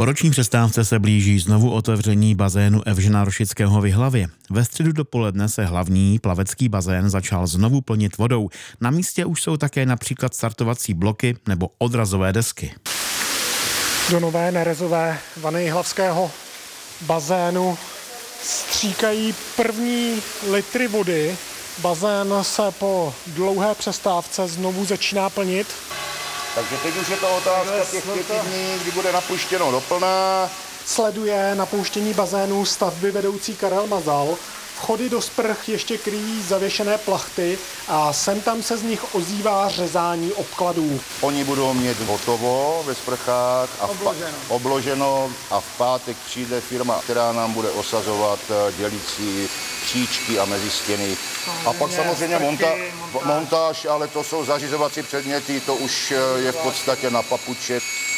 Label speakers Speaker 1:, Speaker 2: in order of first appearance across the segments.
Speaker 1: Po roční přestávce se blíží znovu otevření bazénu Evžena Rošického v Jihlavě. Ve středu dopoledne se hlavní plavecký bazén začal znovu plnit vodou. Na místě už jsou také například startovací bloky nebo odrazové desky.
Speaker 2: Do nové nerezové vany jihlavského bazénu stříkají první litry vody. Bazén se po dlouhé přestávce znovu začíná plnit.
Speaker 3: Takže teď už je to otázka těch 5 dní, kdy bude napuštěno doplná.
Speaker 2: Sleduje napouštění bazénu stavby vedoucí Karel Mazal. Vchody do sprch ještě kryjí zavěšené plachty a sem tam se z nich ozývá řezání obkladů.
Speaker 3: Oni budou mít hotovo ve sprchách a obloženo a v pátek přijde firma, která nám bude osazovat dělící příčky a mezistěny. A pak samozřejmě montáž, ale to jsou zařizovací předměty, to už je v podstatě na papuče.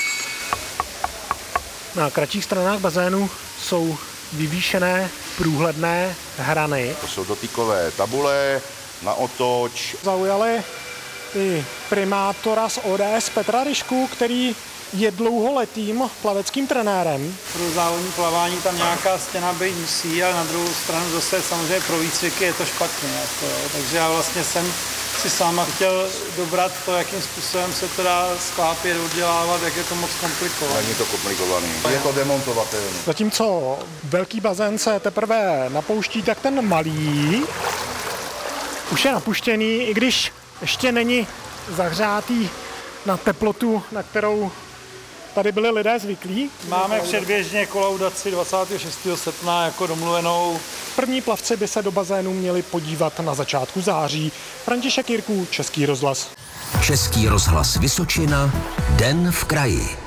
Speaker 2: Na kratších stranách bazénu jsou vyvýšené průhledné hrany.
Speaker 3: To jsou dotykové tabule na otoč.
Speaker 2: Zaujali i primátora z ODS Petra Ryšku, který je dlouholetým plaveckým trenérem.
Speaker 4: Pro závodní plavání tam nějaká stěna být musí, ale na druhou stranu zase samozřejmě pro výcviky je to špatně. Takže já vlastně jsem si sám chtěl dobrat to, jakým způsobem se to dá sklápět, oddělávat, jak je to moc komplikované.
Speaker 3: Není to komplikované, je to demontovatelné.
Speaker 2: Zatímco velký bazén se teprve napouští, tak ten malý už je napuštěný, i když ještě není zahřátý na teplotu, na kterou tady byli lidé zvyklí.
Speaker 4: Máme předběžně kolaudaci 26. srpna jako domluvenou.
Speaker 2: První plavci by se do bazénu měli podívat na začátku září. František Jirků, Český rozhlas.
Speaker 5: Český rozhlas Vysočina, Den v kraji.